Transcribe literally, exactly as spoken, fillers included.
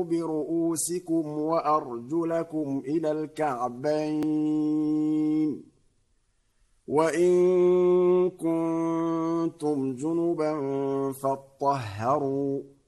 برؤوسكم وأرجلكم إلى الكعبين وإن كنتم جنبا فاطهروا